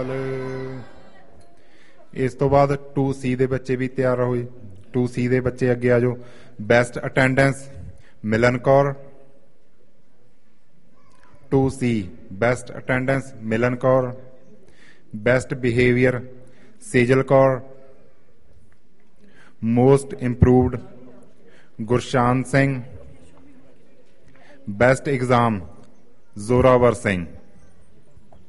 ਇਸ ਤੋਂ ਬਾਅਦ 2C ਦੇ ਬੱਚੇ ਵੀ ਤਿਆਰ ਹੋਏ। 2C ਦੇ ਬੱਚੇ ਅੱਗੇ ਆ ਜਾਓ। ਬੈਸਟ ਅਟੈਂਡੈਂਸ ਮਿਲਨ ਕੌਰ। 2C ਬੈਸਟ ਅਟੈਂਡੈਂਸ ਮਿਲਨ ਕੌਰ। ਬੈਸਟ ਬਿਹੇਵੀਅਰ ਸੇਜਲ Kaur. Most improved Gurshan Singh. Best exam Zorawar Singh.